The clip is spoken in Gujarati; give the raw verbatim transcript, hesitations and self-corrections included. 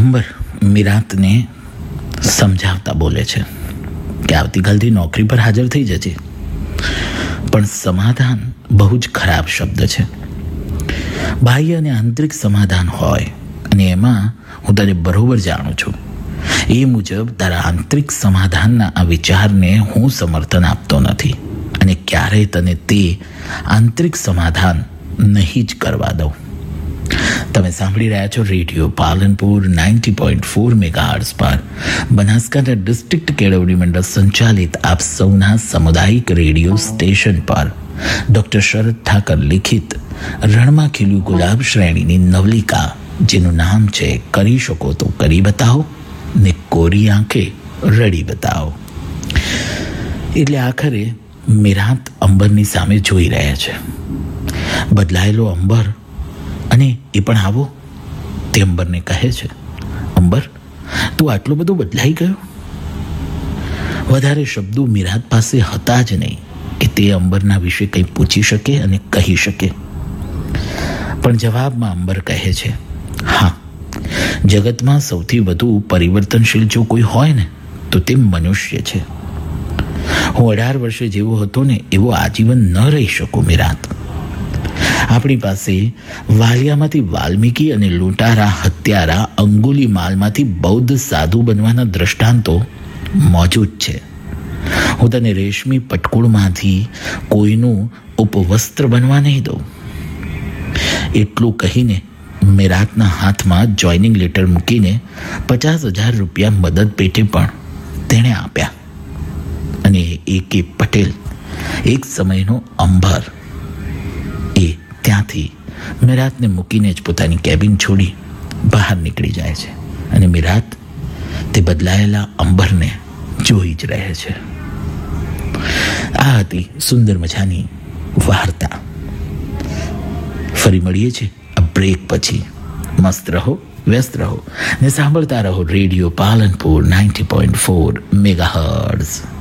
અંબર મીરાતને સમજાવતા બોલે છે કે આવતીકાલથી નોકરી પર હાજર થઈ જજે. પણ સમાધાન બહુ જ ખરાબ શબ્દ છે. બાહ્ય અને આંતરિક સમાધાન હોય, અને એમાં હું તને બરોબર જાણું છું. એ મુજબ તારા આંતરિક સમાધાનના આ વિચારને હું સમર્થન આપતો નથી, અને ક્યારેય તને તે આંતરિક સમાધાન નહીં જ કરવા દઉં. તમે સાંભળી રહ્યા છો radio Palanpur ninety point four megahertz પર, બનાસકાંઠા ડિસ્ટ્રિક્ટ કેળવણી મંડળ સંચાલિત આપ સૌના સામુદાયિક રેડિયો સ્ટેશન પર ડૉક્ટર શરદ ઠાકર લિખિત રણમાં ખીલ્યું ગુલાબ શ્રેણીની નવલિકા, જેનું નામ છે કરી શકો તો કરી બતાવો ને કોરી આંખે રડી બતાવો. એટલે આખરે મીરાત અંબરની સામે જોઈ રહ્યા છે. બદલાયેલો અંબર, અને એ પણ આવો. તે અંબરને કહે છે, અંબર તું આટલો બધો બદલાઈ ગયો. વધારે શબ્દો મીરાત પાસે હતા જ નહીં કે તે અંબરના વિશે કંઈ પૂછી શકે અને કહી શકે. પણ જવાબમાં અંબર કહે છે, હા, જગતમાં સૌથી વધુ પરિવર્તનશીલ જો કોઈ હોય ને તો તે મનુષ્ય છે. હું અઢાર વર્ષે જેવો હતો ને એવો આજીવન ન રહી શકું મીરાત. આપણી પાસે વાલિયામાંથી વાલ્મીકી અને લૂંટારા હત્યારા અંગુલી માલમાંથી બૌદ્ધ સાધુ બનવાના દ્રષ્ટાંતો મોજૂદ છે. હું તને રેશમી પટકુળમાંથી કોઈનું ઉપવસ્ત્ર બનવા નહીં દઉં. એટલું કહીને મીરાતના હાથમાં જોઈનિંગ લેટર મૂકીને પચાસ હજાર રૂપિયા મદદ પેટે પણ તેણે આપ્યા. અને એ કે પટેલ, એક સમયનો અંબર, એ ત્યાંથી મીરાતને મૂકીને જ પોતાની કેબિન છોડી બહાર નીકળી જાય છે. અને મીરાત તે બદલાયેલા અંબરને જોઈ જ રહે છે. આ હતી સુંદર મજાની વાર્તા. ફરી મળીએ છીએ આ બ્રેક પછી. મસ્ત રહો, વ્યસ્ત રહો ને સાંભળતા રહો radio Palanpur ninety point four megahertz.